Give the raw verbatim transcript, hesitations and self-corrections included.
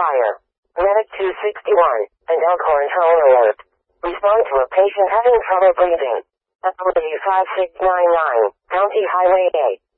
fire. Medic two sixty-one, and Elkhorn Toll Alert. Respond to a patient having trouble breathing. W five six nine nine, County Highway eight.